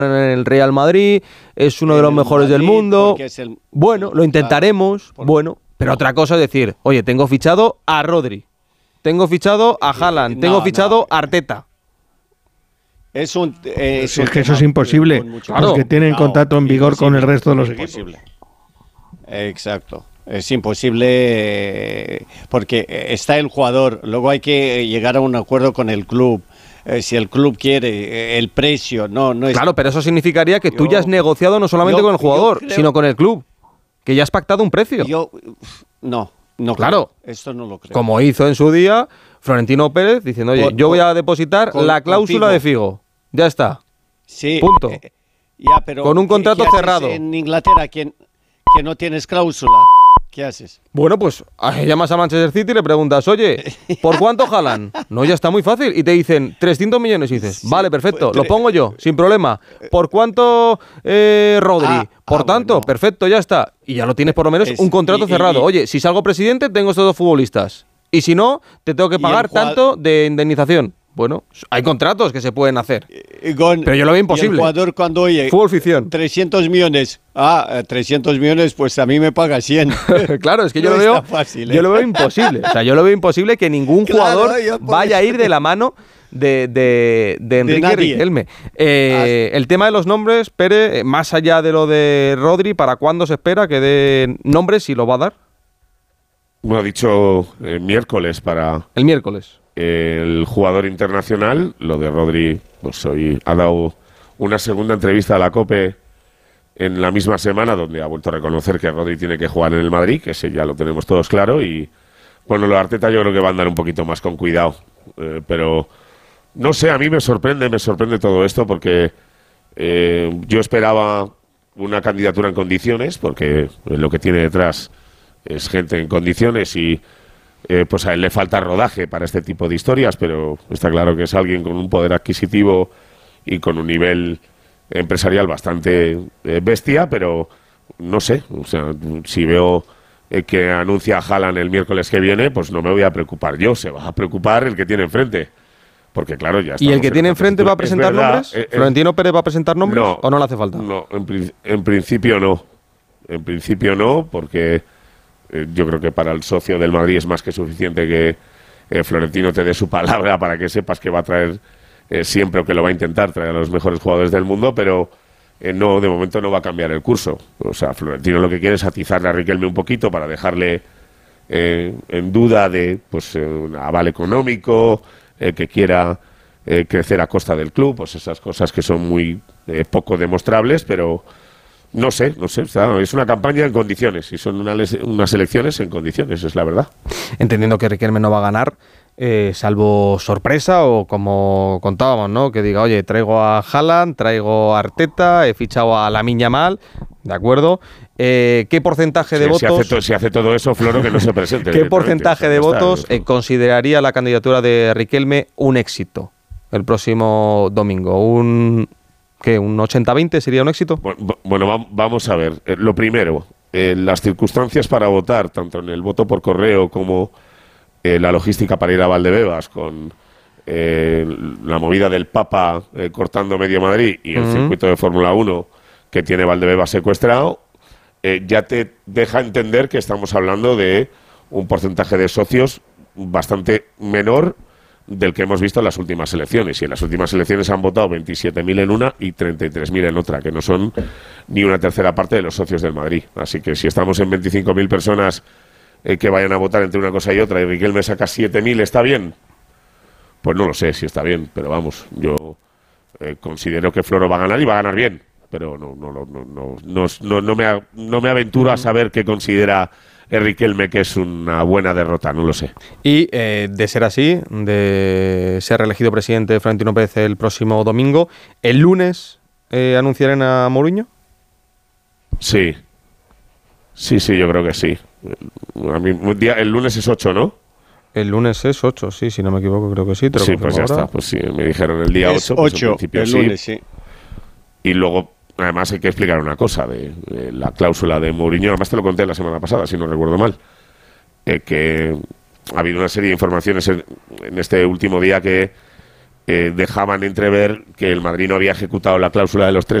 en el Real Madrid, es uno de los mejores del mundo. Bueno, lo intentaremos, bueno, pero otra cosa es decir, oye, tengo fichado a Rodri, tengo fichado a Haaland, tengo fichado a Arteta. Es que eso es imposible, porque tienen contrato en vigor con el resto de los equipos. Exacto. Es imposible porque está el jugador, luego hay que llegar a un acuerdo con el club. Si el club quiere, el precio, no es... Claro, pero eso significaría que tú ya has negociado no solamente con el jugador, sino con el club, que ya has pactado un precio. No, claro, esto no lo creo. Como hizo en su día Florentino Pérez, diciendo, oye, yo voy a depositar la cláusula de Figo. Ya está. Sí. Punto. Pero con un contrato cerrado. En Inglaterra, que no tienes cláusula, ¿qué haces? Bueno, pues llamas a Manchester City y le preguntas, oye, ¿por cuánto Haaland? No, ya está muy fácil. Y te dicen 300 millones y dices, vale, perfecto, lo pongo yo, sin problema. ¿Por cuánto Rodri? Por tanto, bueno. Perfecto, ya está. Y ya lo tienes por lo menos un contrato cerrado. Oye, si salgo presidente, tengo estos dos futbolistas. Y si no, te tengo que pagar tanto de indemnización. Bueno, hay contratos que se pueden hacer. Pero yo lo veo imposible. Y el jugador cuando oye fútbol ficción. 300 millones. 300 millones, pues a mí me paga 100. Claro, es que yo lo veo fácil, yo lo veo imposible. O sea, yo lo veo imposible que ningún jugador vaya a ir de la mano de Enrique Riquelme. El tema de los nombres, Pere, más allá de lo de Rodri, ¿para cuándo se espera que dé nombres y lo va a dar? Bueno, ha dicho miércoles para... El miércoles. El jugador internacional, lo de Rodri, pues hoy ha dado una segunda entrevista a la COPE en la misma semana, donde ha vuelto a reconocer que Rodri tiene que jugar en el Madrid, que ese ya lo tenemos todos claro, y bueno, lo de Arteta yo creo que va a andar un poquito más con cuidado, pero no sé, a mí me sorprende todo esto, porque yo esperaba una candidatura en condiciones, porque lo que tiene detrás es gente en condiciones y pues a él le falta rodaje para este tipo de historias, pero está claro que es alguien con un poder adquisitivo y con un nivel empresarial bastante bestia, pero no sé, o sea, si veo que anuncia a Haaland el miércoles que viene, pues no me voy a preocupar yo, se va a preocupar el que tiene enfrente, porque claro, ya está. ¿Y el que tiene enfrente va a presentar nombres? ¿Florentino Pérez va a presentar nombres o no le hace falta? No, en principio no, porque... yo creo que para el socio del Madrid es más que suficiente que Florentino te dé su palabra para que sepas que va a traer siempre, o que lo va a intentar traer a los mejores jugadores del mundo, pero no, de momento no va a cambiar el curso. O sea, Florentino lo que quiere es atizarle a Riquelme un poquito para dejarle en duda de pues un aval económico, que quiera crecer a costa del club, pues esas cosas que son muy poco demostrables, pero... No sé, es una campaña en condiciones y son unas elecciones en condiciones, es la verdad. Entendiendo que Riquelme no va a ganar, salvo sorpresa o como contábamos, ¿no? Que diga, oye, traigo a Haaland, traigo a Arteta, he fichado a Lamine Yamal, ¿de acuerdo? ¿Qué porcentaje de votos? Si hace todo eso, Floro, que no se presente. ¿Qué porcentaje de votos consideraría la candidatura de Riquelme un éxito el próximo domingo? ¿Qué? ¿Un 80-20 sería un éxito? Bueno, vamos a ver. Lo primero, las circunstancias para votar, tanto en el voto por correo como la logística para ir a Valdebebas, con la movida del Papa cortando medio Madrid y el circuito de Fórmula 1 que tiene Valdebebas secuestrado, ya te deja entender que estamos hablando de un porcentaje de socios bastante menor del que hemos visto en las últimas elecciones. Y en las últimas elecciones han votado 27.000 en una y 33.000 en otra, que no son ni una tercera parte de los socios del Madrid. Así que si estamos en 25.000 personas que vayan a votar entre una cosa y otra y Riquelme saca 7.000, ¿está bien? Pues no lo sé si está bien, pero vamos, yo considero que Floro va a ganar y va a ganar bien, pero no me aventuro a saber qué considera Riquelme que es una buena derrota, no lo sé. Y de ser así, de ser reelegido presidente Florentino Pérez el próximo domingo, ¿el lunes anunciarán a Mourinho? Sí, yo creo que sí. El lunes es 8, ¿no? El lunes es 8, sí, si no me equivoco, creo que sí. Sí, pues ya está, pues sí, me dijeron el día 8. Pues 8, en principio, el lunes, sí. Y luego... Además hay que explicar una cosa de la cláusula de Mourinho, además te lo conté la semana pasada, si no recuerdo mal, que ha habido una serie de informaciones en este último día que dejaban entrever que el Madrid no había ejecutado la cláusula de los 3